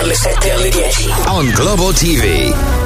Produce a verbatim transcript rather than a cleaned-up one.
dalle sette alle dieci. On Globo T V.